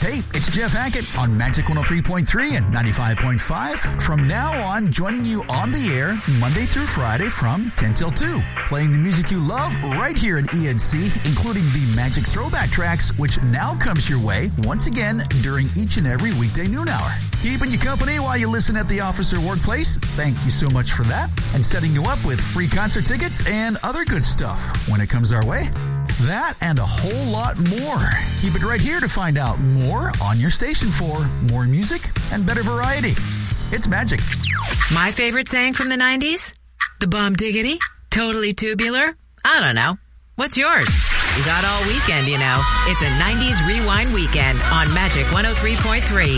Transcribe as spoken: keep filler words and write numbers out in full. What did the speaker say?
Hey, it's Jeff Hackett on Magic one oh three point three and ninety-five point five. From now on, joining you on the air Monday through Friday from ten till two. Playing the music you love right here at E N C, including the Magic Throwback Tracks, which now comes your way once again during each and every weekday noon hour. Keeping you company while you listen at the office or workplace. Thank you so much for that. And setting you up with free concert tickets and other good stuff when it comes our way. That and a whole lot more. Keep it right here to find out more on your station for more music and better variety. It's Magic. My favorite saying from the nineties? The bum diggity? Totally tubular? I don't know. What's yours? You got all weekend, you know. It's a nineties Rewind weekend on Magic one oh three point three.